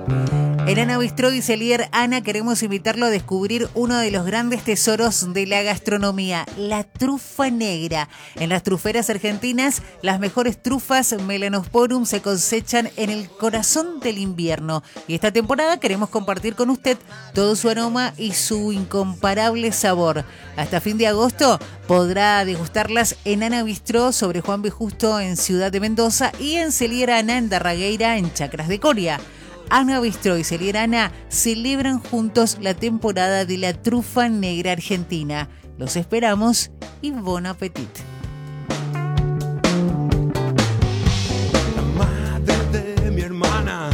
En Ana Bistró y Celier Ana queremos invitarlo a descubrir uno de los grandes tesoros de la gastronomía, la trufa negra. En las truferas argentinas, las mejores trufas Melanosporum se cosechan en el corazón del invierno. Y esta temporada queremos compartir con usted todo su aroma y su incomparable sabor. Hasta fin de agosto podrá degustarlas en Ana Bistró sobre Juan B. Justo en Ciudad de Mendoza y en Celier Ana en Darragueira en Chacras de Coria. Ana Bistró y Celier Ana celebran juntos la temporada de la trufa negra argentina. Los esperamos y bon appetit. La madre de mi hermana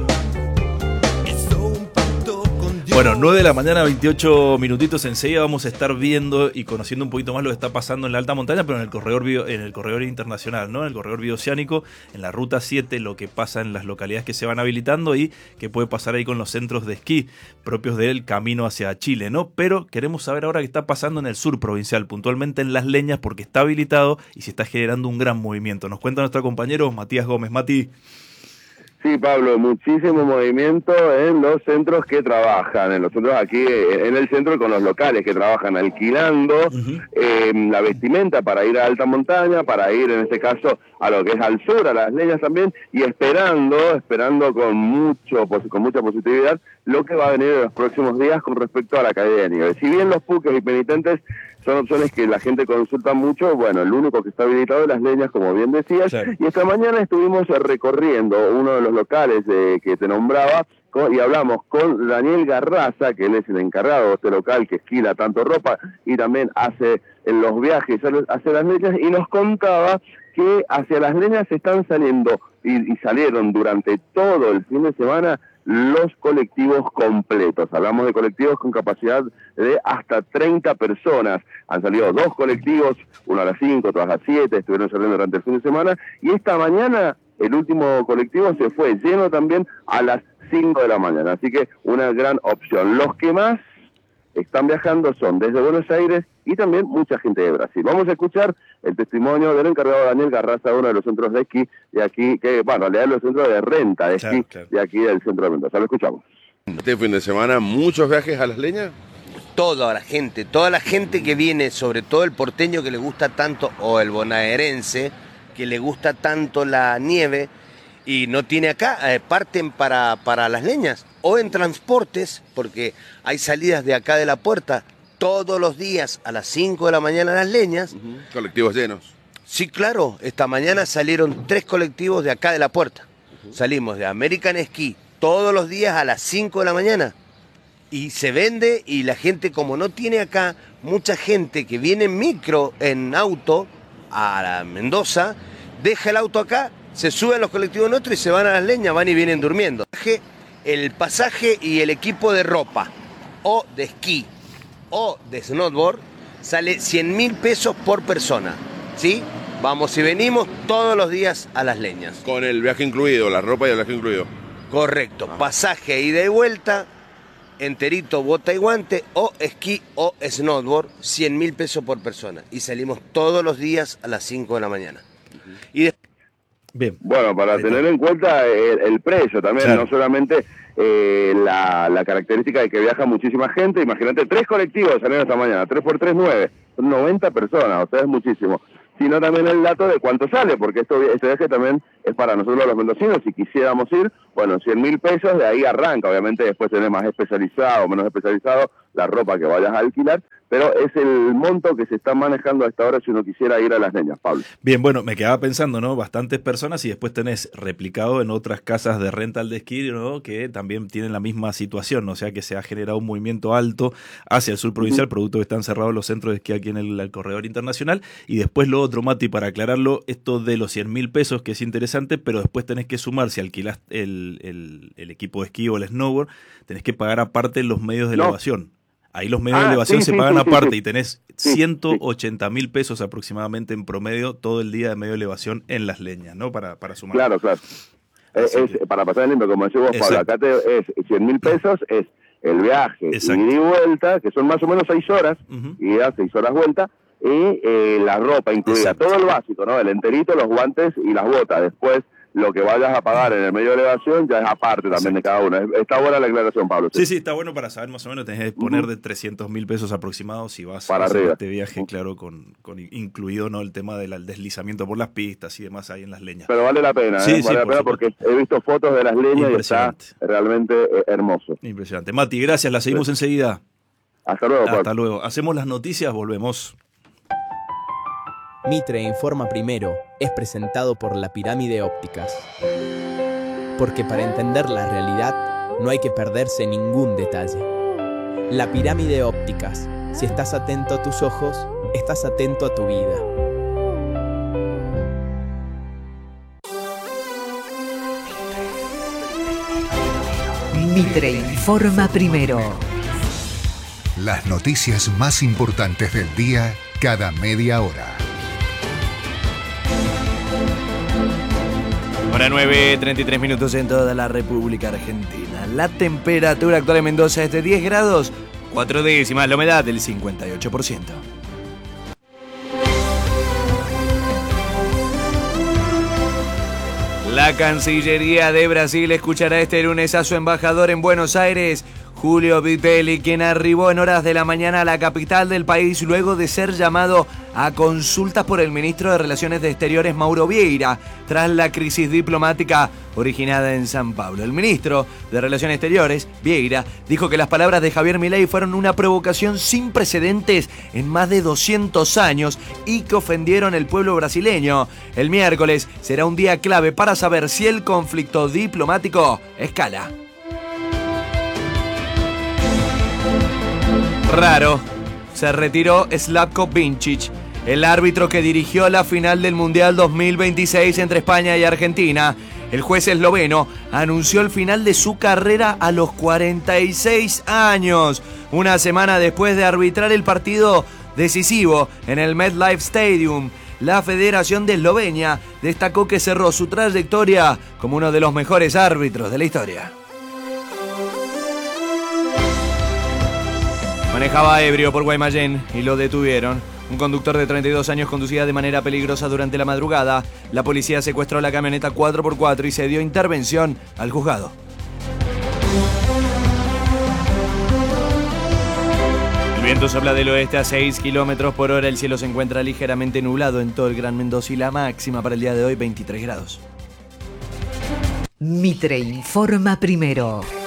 hizo un pacto con Dios. Bueno, 9 de la mañana, 28 minutitos. Enseguida vamos a estar viendo y conociendo un poquito más lo que está pasando en la alta montaña, pero en el corredor internacional, ¿no? En el corredor bioceánico, en la ruta 7, lo que pasa en las localidades que se van habilitando y qué puede pasar ahí con los centros de esquí propios del camino hacia Chile, ¿no? Pero queremos saber ahora qué está pasando en el sur provincial, puntualmente en Las Leñas, porque está habilitado y se está generando un gran movimiento. Nos cuenta nuestro compañero Matías Gómez. Mati. Sí, Pablo, muchísimo movimiento en los centros que trabajan, en los centros aquí, en el centro con los locales que trabajan alquilando la vestimenta para ir a alta montaña, para ir en este caso a lo que es al sur, a Las Leñas también, y esperando con mucha positividad lo que va a venir en los próximos días con respecto a la caída de nieve. Si bien los puques y penitentes son opciones que la gente consulta mucho, bueno, el único que está habilitado es Las Leñas, como bien decías, claro. Y esta mañana estuvimos recorriendo uno de los locales que te nombraba, y hablamos con Daniel Garraza, que él es el encargado de este local que esquila tanto ropa y también hace en los viajes hacia Las Leñas, y nos contaba que hacia Las Leñas están saliendo y salieron durante todo el fin de semana los colectivos completos. Hablamos de colectivos con capacidad de hasta 30 personas. Han salido 2 colectivos, uno a las 5, otro a las 7, estuvieron saliendo durante el fin de semana, y esta mañana el último colectivo se fue lleno también a las 5 de la mañana, así que una gran opción. Los que más están viajando son desde Buenos Aires y también mucha gente de Brasil. Vamos a escuchar el testimonio del encargado Daniel Garraza, uno de los centros de esquí de aquí, los centros de renta de esquí de aquí del centro de Mendoza. Lo escuchamos. Este fin de semana, ¿muchos viajes a Las Leñas? Toda la gente que viene, sobre todo el porteño que le gusta tanto, o el bonaerense, que le gusta tanto la nieve y no tiene acá, parten para Las Leñas, o en transportes, porque hay salidas de acá de la puerta todos los días a las 5 de la mañana a Las Leñas. Colectivos llenos. Sí, claro, esta mañana salieron 3 colectivos de acá de la puerta. Salimos de American Ski todos los días a las 5 de la mañana. Y se vende, y la gente, como no tiene acá, mucha gente que viene en micro, en auto, a la Mendoza, deja el auto acá, se suben los colectivos nuestros y se van a Las Leñas, van y vienen durmiendo. El pasaje y el equipo de ropa, o de esquí, o de snowboard, sale 100.000 pesos por persona, ¿sí? Vamos y venimos todos los días a Las Leñas. Con el viaje incluido, la ropa y el viaje incluido. Correcto, pasaje ida y vuelta, enterito, bota y guante, o esquí o snowboard, 100.000 pesos por persona. Y salimos todos los días a las 5 de la mañana. Y Bien. Bueno, para tener en cuenta el precio también, claro. No solamente la característica de que viaja muchísima gente. Imagínate, 3 colectivos salieron esta mañana, 3 por 3, 9, son 90 personas, o sea, es muchísimo. Sino también el dato de cuánto sale, porque este viaje también es para nosotros los mendocinos. Si quisiéramos ir, bueno, 100.000 pesos, de ahí arranca. Obviamente después tenés más especializado, menos especializado, la ropa que vayas a alquilar, pero es el monto que se está manejando a esta hora si uno quisiera ir a Las Leñas, Pablo. Bien, bueno, me quedaba pensando, ¿no? Bastantes personas, y después tenés replicado en otras casas de rental de esquí, ¿no? Que también tienen la misma situación, ¿no? O sea que se ha generado un movimiento alto hacia el sur provincial, producto que están cerrados los centros de esquí aquí en el corredor internacional. Y después lo otro, Mati, para aclararlo, esto de los 100.000 pesos, que es interesante, pero después tenés que sumar, si alquilás el equipo de esquí o el snowboard, tenés que pagar aparte los medios de elevación. Ahí los medios de elevación se pagan aparte y tenés 180.000 pesos aproximadamente en promedio todo el día de medio de elevación en Las Leñas, ¿no? Para sumar. Claro. Para pasar el limpio, como decís vos, Pablo, acá es 100.000 pesos, es el viaje, ida y vuelta, que son más o menos 6 horas, ida, 6 horas vuelta, y la ropa incluida, todo el básico, ¿no? El enterito, los guantes y las botas. Después lo que vayas a pagar en el medio de elevación ya es aparte también de cada uno. Está buena la aclaración, Pablo. Sí, está bueno para saber más o menos. Tenés que poner de 300.000 pesos aproximados si vas para a hacer arriba. Este viaje, claro, con incluido, ¿no?, el tema del deslizamiento por las pistas y demás ahí en las leñas. Pero vale la pena, Sí, vale la pena porque he visto fotos de las leñas y está realmente hermoso. Impresionante. Mati, gracias, la seguimos enseguida. Hasta luego, Pablo. Hasta luego. Hacemos las noticias, volvemos. Mitre Informa Primero es presentado por La Pirámide Ópticas. Porque para entender la realidad no hay que perderse ningún detalle. La Pirámide Ópticas. Si estás atento a tus ojos, estás atento a tu vida. Mitre Informa Primero. Las noticias más importantes del día cada media hora. Hora 9, 33 minutos en toda la República Argentina. La temperatura actual en Mendoza es de 10 grados, 4 décimas, la humedad del 58%. La Cancillería de Brasil escuchará este lunes a su embajador en Buenos Aires, Julio Vitelli, quien arribó en horas de la mañana a la capital del país luego de ser llamado a consultas por el ministro de Relaciones Exteriores, Mauro Vieira, tras la crisis diplomática originada en San Pablo. El ministro de Relaciones Exteriores, Vieira, dijo que las palabras de Javier Milei fueron una provocación sin precedentes en más de 200 años y que ofendieron al pueblo brasileño. El miércoles será un día clave para saber si el conflicto diplomático escala. Raro, se retiró Slavko Vincic, el árbitro que dirigió la final del Mundial 2026 entre España y Argentina. El juez esloveno anunció el final de su carrera a los 46 años, una semana después de arbitrar el partido decisivo en el MetLife Stadium. La Federación de Eslovenia destacó que cerró su trayectoria como uno de los mejores árbitros de la historia. Manejaba ebrio por Guaymallén y lo detuvieron. Un conductor de 32 años conducía de manera peligrosa durante la madrugada. La policía secuestró la camioneta 4x4 y se dio intervención al juzgado. El viento sopla del oeste a 6 kilómetros por hora. El cielo se encuentra ligeramente nublado en todo el Gran Mendoza y la máxima para el día de hoy 23 grados. Mitre Informa Primero.